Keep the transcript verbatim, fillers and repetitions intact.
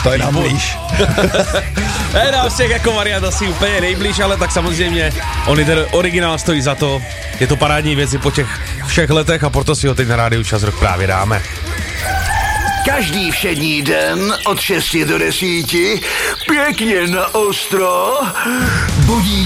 To je nám blíž. Je nám z těch jako variant asi úplně nejblíž, ale tak samozřejmě on i ten originál stojí za to. Je to parádní věci po těch všech letech a proto si ho teď na rádiu Čas Rock právě dáme. Každý všední den od šesti do desíti pěkně na ostro budí